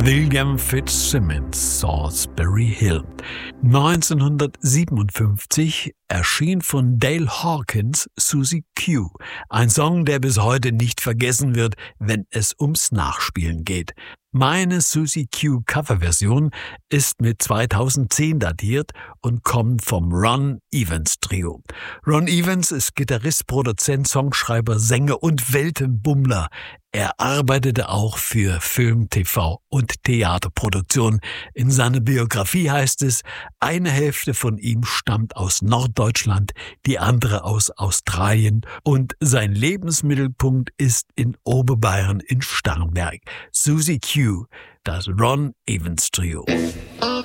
William Fitzsimmons, Salisbury Hill. 1957 erschien von Dale Hawkins Susie Q, ein Song, der bis heute nicht vergessen wird, wenn es ums Nachspielen geht. Meine Susie Q Coverversion ist mit 2010 datiert und kommt vom Ron Evans Trio. Ron Evans ist Gitarrist, Produzent, Songschreiber, Sänger und Weltenbummler. Er arbeitete auch für Film, TV und Theaterproduktion. In seiner Biografie heißt es, eine Hälfte von ihm stammt aus Norddeutschland, die andere aus Australien und sein Lebensmittelpunkt ist in Oberbayern in Starnberg. Susie Q, das Ron Evans Trio.